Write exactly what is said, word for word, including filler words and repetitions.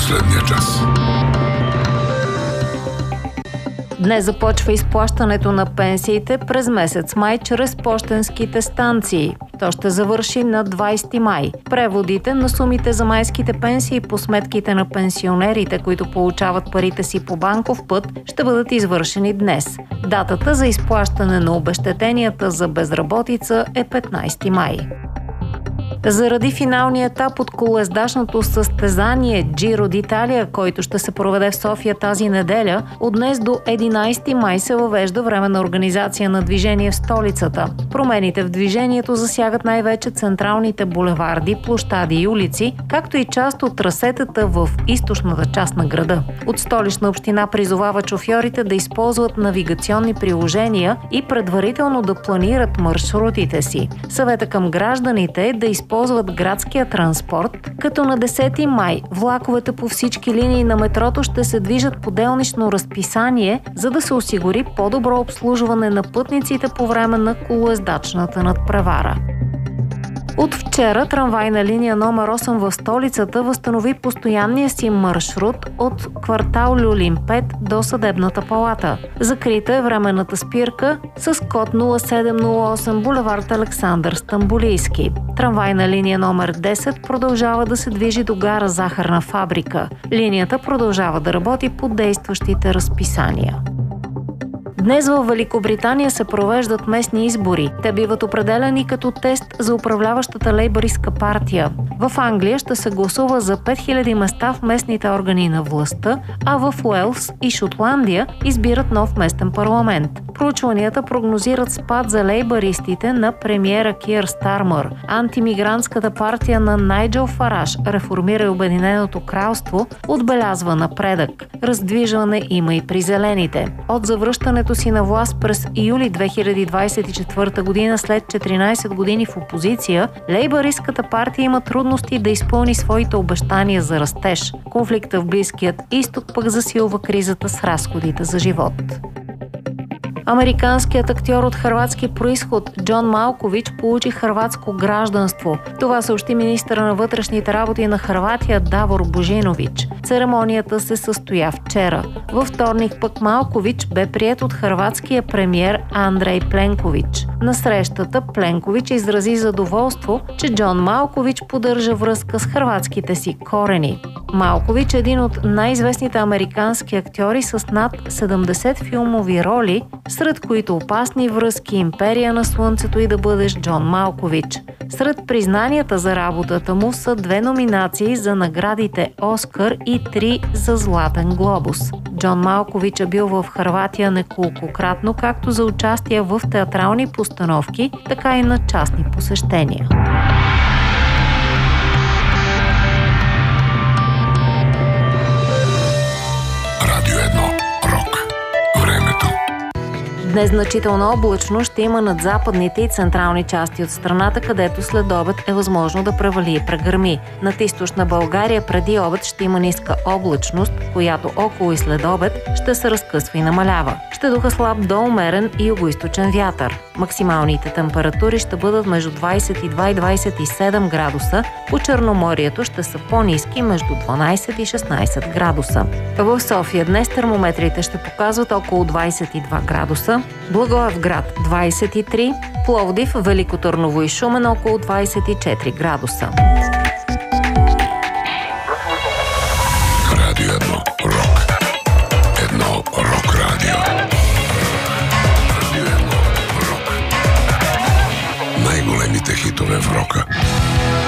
последния час. Днес започва изплащането на пенсиите през месец май чрез пощенските станции. То ще завърши на двайсети май. Преводите на сумите за майските пенсии по сметките на пенсионерите, които получават парите си по банков път, ще бъдат извършени днес. Датата за изплащане на обезщетенията за безработица е петнайсети май. Заради финалния етап от колоездачното състезание Джиро д'Италия, който ще се проведе в София тази неделя, от днес до единайсети май се въвежда временна организация на движение в столицата. Промените в движението засягат най-вече централните булеварди, площади и улици, както и част от трасетата в източната част на града. От Столична община призовава шофьорите да използват навигационни приложения и предварително да планират маршрутите си. Съвета към гражданите е да използват използват градския транспорт, като на десети май влаковете по всички линии на метрото ще се движат по делнично разписание, за да се осигури по-добро обслужване на пътниците по време на колоездачната надпревара. От вчера трамвайна линия номер осем в столицата възстанови постоянния си маршрут от квартал Люлин пет до Съдебната палата. Закрита е временната спирка с код нула седем нула осем булевард Александър Стамболийски. Трамвайна линия номер десет продължава да се движи до гара Захарна фабрика. Линията продължава да работи по действащите разписания. Днес в Великобритания се провеждат местни избори. Те биват определени като тест за управляващата лейбъристка партия. В Англия ще се гласува за пет хиляди места в местните органи на властта, а в Уелс и Шотландия избират нов местен парламент. Проучванията прогнозират спад за лейбъристите на премиера Кир Стармър. Антимигрантската партия на Найджел Фараш, Реформира и Обединеното кралство, отбелязва напредък. Раздвижване има и при зелените. От завръщането си на власт през юли две хиляди двайсет и четвърта година след четиринайсет години в опозиция, лейбъристската партия има трудности да изпълни своите обещания за растеж. Конфликта в Близкият изток пък засилва кризата с разходите за живот. Американският актьор от хърватски происход Джон Малкович получи хърватско гражданство. Това съобщи министъра на вътрешните работи на Хърватия Давор Божинович. Церемонията се състоя вчера. Във вторник пък Малкович бе приет от хърватския премиер Андрей Пленкович. На срещата Пленкович изрази задоволство, че Джон Малкович поддържа връзка с хърватските си корени. Малкович е един от най-известните американски актьори с над седемдесет филмови роли, сред които Опасни връзки, Империя на слънцето и Да бъдеш Джон Малкович. Сред признанията за работата му са две номинации за наградите Оскар и три за Златен глобус. Джон Малкович е бил в Хърватия неколкократно, както за участие в театрални постановки, така и на частни посещения. Днес значителна облачност ще има над западните и централни части от страната, където след обед е възможно да превали и прегърми. Над източна България преди обед ще има ниска облачност, която около и след обед ще се разкъсва и намалява. Ще духа слаб до умерен и югоизточен вятър. Максималните температури ще бъдат между двайсет и два и двайсет и седем градуса, по Черноморието ще са по-ниски между дванайсет и шестнайсет градуса. В София днес термометрите ще показват около двайсет и два градуса, Благоевград двайсет и три, Пловдив, Велико Търново и Шумен около двайсет и четири градуса. Радио едно рок. Едно рок радио. Радио едно рок. Най-големите хитове в рока.